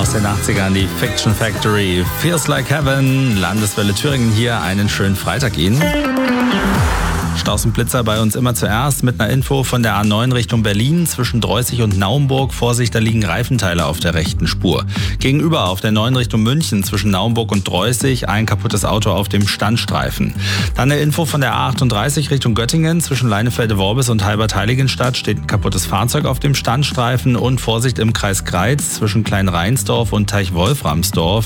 aus den 80ern, die Fiction Factory. Feels Like Heaven, Landeswelle Thüringen hier. Einen schönen Freitag Ihnen. Staus und Blitzer bei uns immer zuerst mit einer Info von der A9 Richtung Berlin zwischen Dreußig und Naumburg. Vorsicht, da liegen Reifenteile auf der rechten Spur. Gegenüber auf der 9 Richtung München zwischen Naumburg und Dreußig ein kaputtes Auto auf dem Standstreifen. Dann eine Info von der A38 Richtung Göttingen zwischen Leinefelde-Worbis und Halbert-Heiligenstadt steht ein kaputtes Fahrzeug auf dem Standstreifen und Vorsicht im Kreis Greiz zwischen Klein-Reinsdorf und Teich-Wolframsdorf.